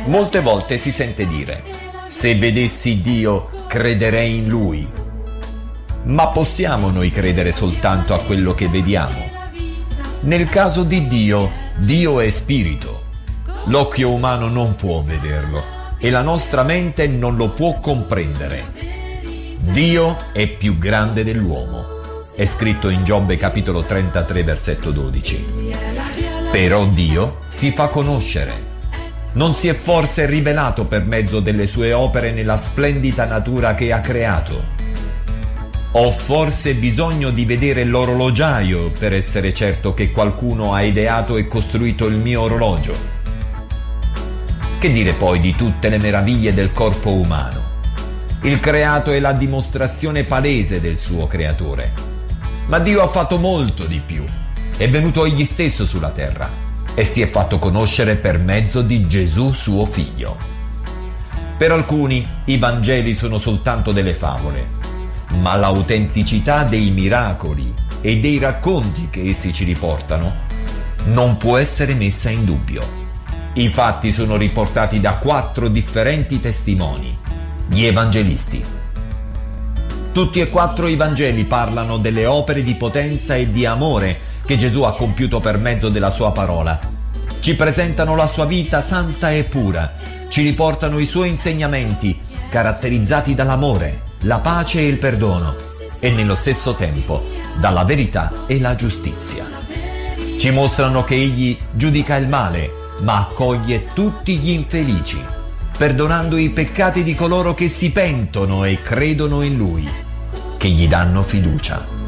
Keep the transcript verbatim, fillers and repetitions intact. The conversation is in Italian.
Molte volte si sente dire: se vedessi Dio, crederei in Lui. Ma possiamo noi credere soltanto a quello che vediamo? Nel caso di Dio, Dio è spirito. L'occhio umano non può vederlo e la nostra mente non lo può comprendere. Dio è più grande dell'uomo. È scritto in Giobbe capitolo trentatré versetto dodici. Però Dio si fa conoscere. Non si è forse rivelato per mezzo delle sue opere nella splendida natura che ha creato? Ho forse bisogno di vedere l'orologiaio per essere certo che qualcuno ha ideato e costruito il mio orologio? Che dire poi di tutte le meraviglie del corpo umano? Il creato è la dimostrazione palese del suo creatore. Ma Dio ha fatto molto di più. È venuto egli stesso sulla terra e si è fatto conoscere per mezzo di Gesù suo figlio. Per alcuni i Vangeli sono soltanto delle favole, ma l'autenticità dei miracoli e dei racconti che essi ci riportano non può essere messa in dubbio. I fatti sono riportati da quattro differenti testimoni, gli evangelisti. Tutti e quattro i Vangeli parlano delle opere di potenza e di amore che Gesù ha compiuto per mezzo della sua parola. Ci presentano la sua vita santa e pura, ci riportano i suoi insegnamenti caratterizzati dall'amore, la pace e il perdono e nello stesso tempo dalla verità e la giustizia. Ci mostrano che egli giudica il male, ma accoglie tutti gli infelici, perdonando i peccati di coloro che si pentono e credono in lui, che gli danno fiducia.